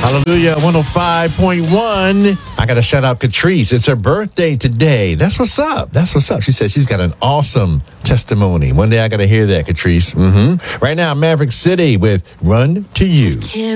Hallelujah, 105.1. I got to shout out Catrice. It's her birthday today. That's what's up. That's what's up. She said she's got an awesome testimony. One day I got to hear that, Catrice. Right now, Maverick City with Run to You.